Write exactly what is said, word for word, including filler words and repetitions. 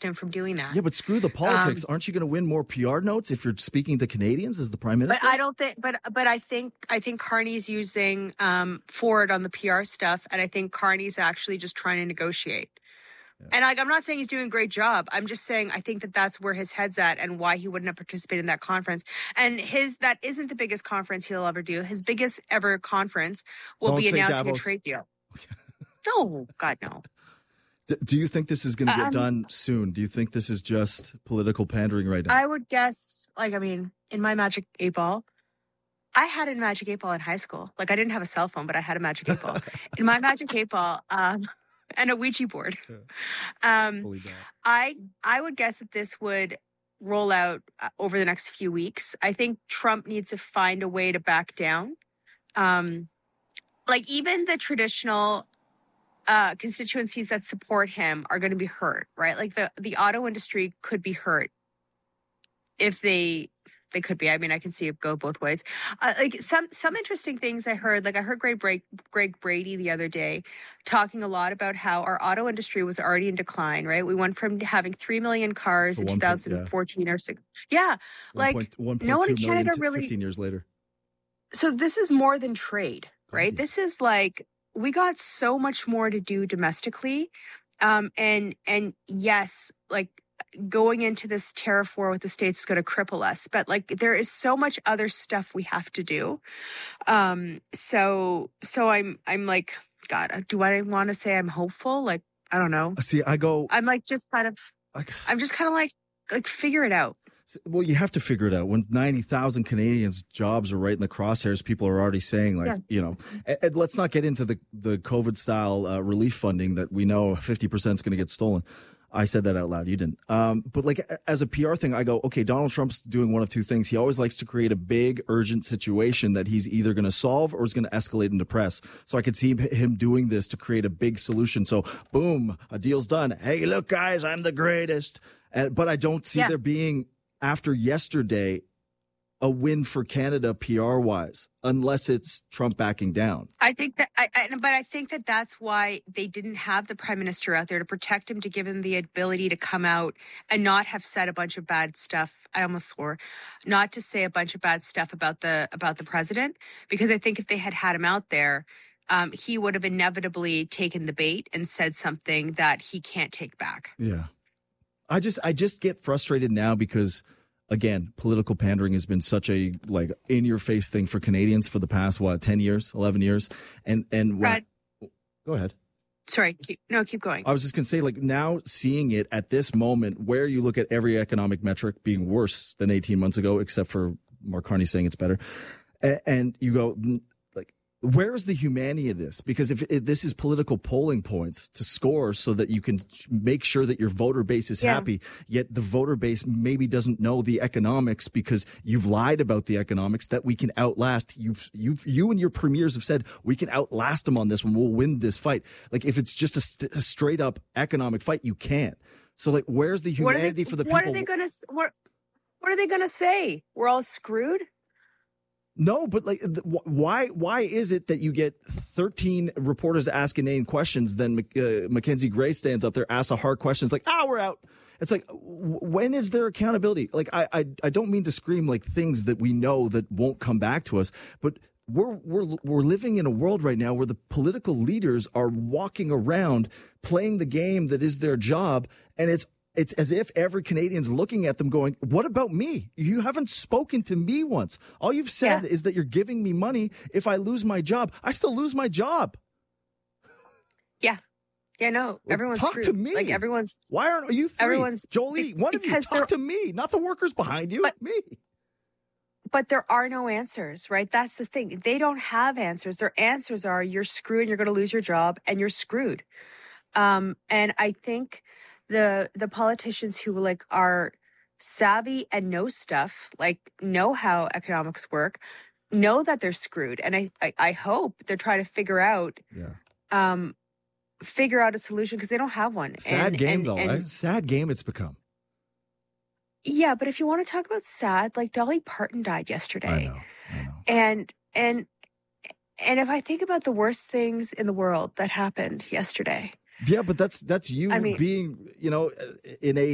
stopped him from doing that. Yeah, but screw the politics. Um, Aren't you going to win more P R notes if you're speaking to Canadians as the prime minister? But I don't think. But but I think I think Carney's using um, Ford on the P R stuff, and I think Carney's actually just trying to negotiate. Yeah. And like, I'm not saying he's doing a great job. I'm just saying I think that that's where his head's at, and why he wouldn't have participated in that conference. And his that isn't the biggest conference he'll ever do. His biggest ever conference will don't be announcing Davos. a trade deal. No, God, no. Do you think this is going to get um, done soon? Do you think this is just political pandering right now? I would guess, like, I mean, in my Magic eight Ball, I had a Magic eight Ball in high school. Like, I didn't have a cell phone, but I had a Magic eight Ball. In my Magic eight Ball, um, and a Ouija board. Um, I I would guess that this would roll out uh, over the next few weeks. I think Trump needs to find a way to back down. Um, like, even the traditional uh, constituencies that support him are going to be hurt, right? Like the, the auto industry could be hurt if they, they could be. I mean, I can see it go both ways. Uh, like some, some interesting things I heard, like I heard Greg, Bra- Greg Brady the other day talking a lot about how our auto industry was already in decline, right? We went from having three million cars so in twenty fourteen yeah. or six. Yeah. Like one. one. no one in Canada t- really, fifteen years later. So this is more than trade, right? Crazy. This is like, we got so much more to do domestically. Um, and, and yes, like going into this tariff war with the States is going to cripple us, but like there is so much other stuff we have to do. Um, so, so I'm, I'm like, God, do I want to say I'm hopeful? Like, I don't know. See, I go, I'm like, just kind of, I, I'm just kind of like, like figure it out. Well, you have to figure it out. When ninety thousand Canadians' jobs are right in the crosshairs, people are already saying, like, yeah. you know, and, and let's not get into the, the COVID-style uh, relief funding that we know fifty percent is going to get stolen. I said that out loud. You didn't. Um, but like as a P R thing, I go, okay, Donald Trump's doing one of two things. He always likes to create a big, urgent situation that he's either going to solve or is going to escalate into press. So I could see him doing this to create a big solution. So boom, a deal's done. Hey, look, guys, I'm the greatest. And, but I don't see yeah. there being, after yesterday, a win for Canada P R-wise, unless it's Trump backing down. I think that, I, I, but I think that that's why they didn't have the prime minister out there to protect him, to give him the ability to come out and not have said a bunch of bad stuff. I almost swore, not to say a bunch of bad stuff about the about the president, because I think if they had had him out there, um, he would have inevitably taken the bait and said something that he can't take back. Yeah, I just I just get frustrated now because, again, political pandering has been such a like in your face thing for Canadians for the past, what, ten years, eleven years. And, and when I, go ahead. Sorry. Keep, no, keep going. I was just going to say, like, now seeing it at this moment where you look at every economic metric being worse than eighteen months ago, except for Mark Carney saying it's better. And, and you go, like, where is the humanity of this? Because if, if this is political polling points to score so that you can make sure that your voter base is yeah. happy, yet the voter base maybe doesn't know the economics because you've lied about the economics that we can outlast. You've, you've, you and your premiers have said we can outlast them on this one. We'll win this fight. Like if it's just a, st- a straight up economic fight, you can't. So like, where's the humanity they, for the what people? What are they going to, what, what are they going to say? We're all screwed? No, but like, why? Why is it that you get thirteen reporters asking inane questions, then uh, Mackenzie Gray stands up there, asks a hard question, it's like, ah, we're out. It's like, when is there accountability? Like, I, I, I don't mean to scream like things that we know that won't come back to us, but we're we're we're living in a world right now where the political leaders are walking around playing the game that is their job, and it's. It's as if every Canadian's looking at them going, what about me? You haven't spoken to me once. All you've said yeah. is that you're giving me money. If I lose my job, I still lose my job. Yeah. Yeah, no, everyone's Talk screwed. to me. Like everyone's. Why aren't you three? Everyone's. Jolie, one of you, talk to me, not the workers behind you, but, me. But there are no answers, right? That's the thing. They don't have answers. Their answers are you're screwed, you're going to lose your job, and you're screwed. Um, and I think the the politicians who like are savvy and know stuff, like know how economics work, know that they're screwed. And I, I, I hope they're trying to figure out, yeah. um, figure out a solution because they don't have one. Sad and, game and, though, and, right? Sad game it's become. Yeah, but if you want to talk about sad, like Dolly Parton died yesterday. I know, I know. And, and, and if I think about the worst things in the world that happened yesterday. Yeah, but that's that's you I mean, being, you know, in a